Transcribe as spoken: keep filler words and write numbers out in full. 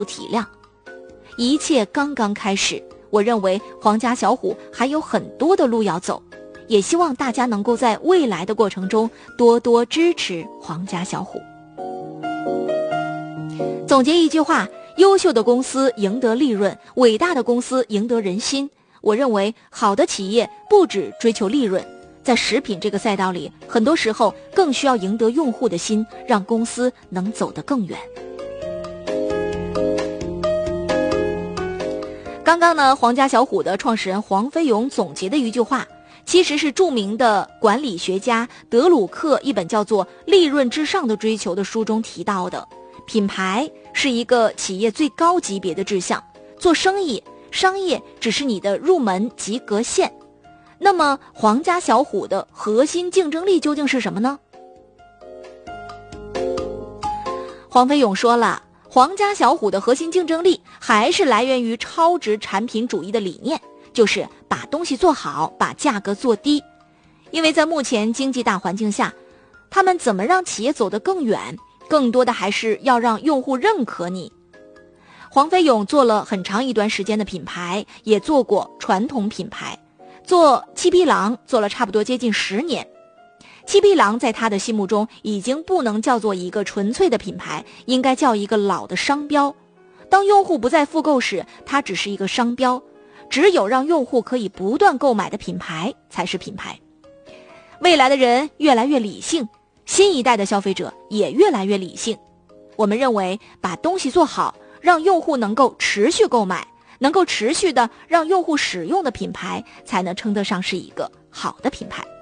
体谅。一切刚刚开始，我认为皇家小虎还有很多的路要走，也希望大家能够在未来的过程中多多支持皇家小虎。总结一句话，优秀的公司赢得利润，伟大的公司赢得人心。我认为好的企业不只追求利润，在食品这个赛道里，很多时候更需要赢得用户的心，让公司能走得更远。刚刚呢，皇家小虎的创始人黄飞勇总结的一句话，其实是著名的管理学家德鲁克一本叫做《利润至上的追求》的书中提到的。品牌是一个企业最高级别的志向，做生意，商业只是你的入门及格线。那么皇家小虎的核心竞争力究竟是什么呢？黄飞勇说了，皇家小虎的核心竞争力还是来源于超值产品主义的理念，就是把东西做好，把价格做低。因为在目前经济大环境下，他们怎么让企业走得更远，更多的还是要让用户认可你。黄飞勇做了很长一段时间的品牌，也做过传统品牌，做七匹狼做了差不多接近十年。七匹狼在他的心目中已经不能叫做一个纯粹的品牌，应该叫一个老的商标。当用户不再复购时，它只是一个商标，只有让用户可以不断购买的品牌才是品牌。未来的人越来越理性，新一代的消费者也越来越理性。我们认为把东西做好，让用户能够持续购买，能够持续的让用户使用的品牌，才能称得上是一个好的品牌。